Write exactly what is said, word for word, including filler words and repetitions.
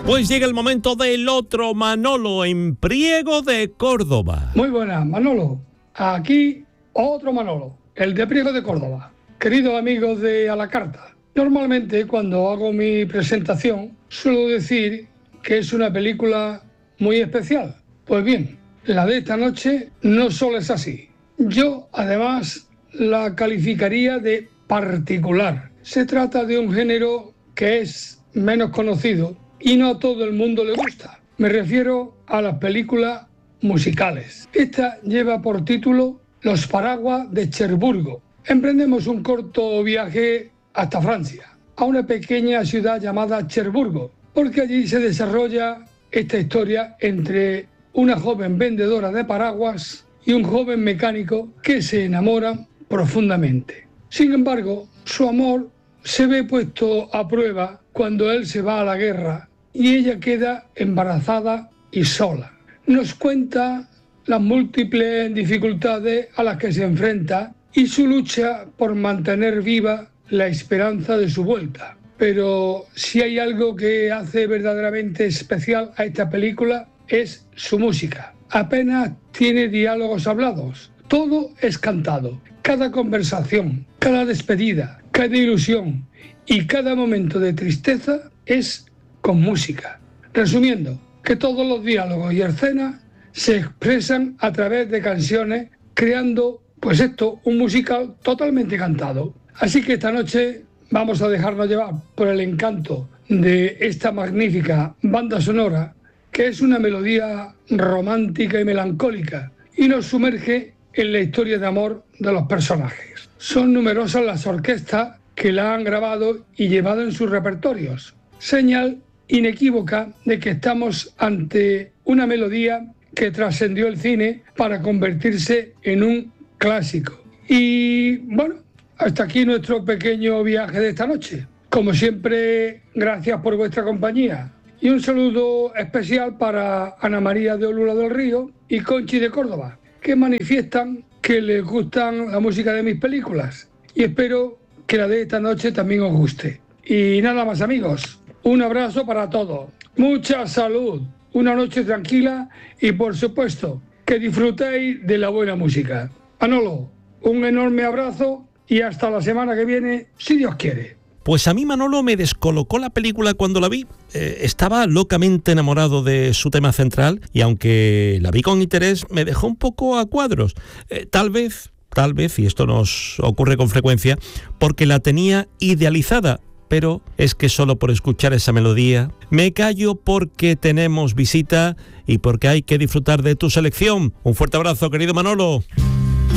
Pues llega el momento del otro Manolo en Priego de Córdoba. Muy buenas, Manolo. Aquí otro Manolo, el de Priego de Córdoba. Queridos amigos de A la Carta, normalmente cuando hago mi presentación suelo decir que es una película muy especial. Pues bien, la de esta noche no solo es así. Yo, además, la calificaría de particular. Se trata de un género que es menos conocido y no a todo el mundo le gusta. Me refiero a las películas musicales. Esta lleva por título Los paraguas de Cherburgo. Emprendemos un corto viaje hasta Francia, a una pequeña ciudad llamada Cherburgo, porque allí se desarrolla esta historia entre una joven vendedora de paraguas y un joven mecánico que se enamoran profundamente. Sin embargo, su amor se ve puesto a prueba cuando él se va a la guerra y ella queda embarazada y sola. Nos cuenta las múltiples dificultades a las que se enfrenta y su lucha por mantener viva la esperanza de su vuelta. Pero si hay algo que hace verdaderamente especial a esta película es su música. Apenas tiene diálogos hablados, todo es cantado. Cada conversación, cada despedida, cada ilusión y cada momento de tristeza es con música. Resumiendo, que todos los diálogos y escenas se expresan a través de canciones, creando, pues esto, un musical totalmente cantado. Así que esta noche vamos a dejarnos llevar por el encanto de esta magnífica banda sonora, que es una melodía romántica y melancólica, y nos sumerge en la historia de amor de los personajes. Son numerosas las orquestas que la han grabado y llevado en sus repertorios, señal inequívoca de que estamos ante una melodía que trascendió el cine para convertirse en un clásico. Y bueno, hasta aquí nuestro pequeño viaje de esta noche. Como siempre, gracias por vuestra compañía. Y un saludo especial para Ana María de Olula del Río y Conchi de Córdoba, que manifiestan que les gustan la música de mis películas. Y espero que la de esta noche también os guste. Y nada más, amigos. Un abrazo para todos. Mucha salud. Una noche tranquila y, por supuesto, que disfrutéis de la buena música. Manolo, un enorme abrazo y hasta la semana que viene, si Dios quiere. Pues a mí Manolo me descolocó la película cuando la vi. Eh, estaba locamente enamorado de su tema central y aunque la vi con interés, me dejó un poco a cuadros. Eh, tal vez, tal vez, y esto nos ocurre con frecuencia, porque la tenía idealizada. Pero es que solo por escuchar esa melodía me callo porque tenemos visita y porque hay que disfrutar de tu selección. Un fuerte abrazo, querido Manolo.